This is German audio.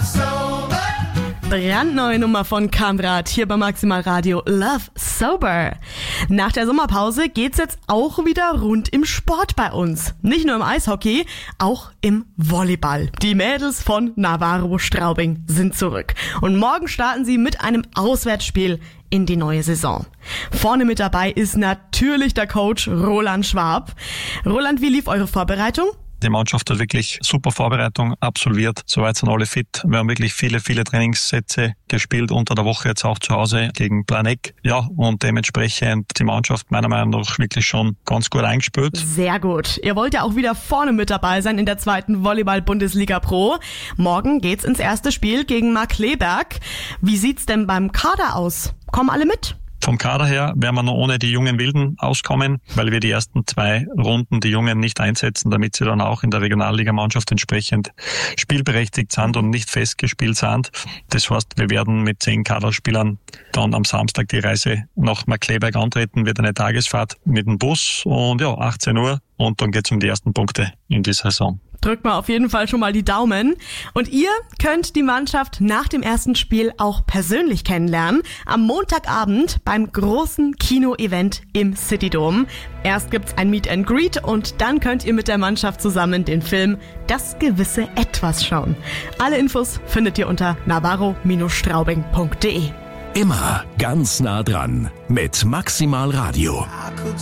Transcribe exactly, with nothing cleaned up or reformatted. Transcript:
Brandneue Nummer von Kamrat hier bei Maximal Radio, Love Sober. Nach der Sommerpause geht's jetzt auch wieder rund im Sport bei uns. Nicht nur im Eishockey, auch im Volleyball. Die Mädels von Navarro Straubing sind zurück. Und morgen starten sie mit einem Auswärtsspiel in die neue Saison. Vorne mit dabei ist natürlich der Coach Roland Schwab. Roland, wie lief eure Vorbereitung? Die Mannschaft hat wirklich super Vorbereitung absolviert. Soweit sind alle fit. Wir haben wirklich viele, viele Trainingssätze gespielt unter der Woche, jetzt auch zu Hause gegen Planegg. Ja, und dementsprechend die Mannschaft meiner Meinung nach wirklich schon ganz gut eingespielt. Sehr gut. Ihr wollt ja auch wieder vorne mit dabei sein in der zweiten Volleyball-Bundesliga Pro. Morgen geht's ins erste Spiel gegen Markkleeberg. Wie sieht's denn beim Kader aus? Kommen alle mit? Vom Kader her werden wir noch ohne die jungen Wilden auskommen, weil wir die ersten zwei Runden die Jungen nicht einsetzen, damit sie dann auch in der Regionalligamannschaft entsprechend spielberechtigt sind und nicht festgespielt sind. Das heißt, wir werden mit zehn Kaderspielern dann am Samstag die Reise nach Markkleeberg antreten, wird eine Tagesfahrt mit dem Bus und ja, achtzehn Uhr und dann geht's um die ersten Punkte in die Saison. Drückt mal auf jeden Fall schon mal die Daumen. Und ihr könnt die Mannschaft nach dem ersten Spiel auch persönlich kennenlernen. Am Montagabend beim großen Kino-Event im Citydome. Erst gibt's ein Meet and Greet und dann könnt ihr mit der Mannschaft zusammen den Film Das gewisse Etwas schauen. Alle Infos findet ihr unter navarro Straubing punkt de. Immer ganz nah dran mit Maximal Radio.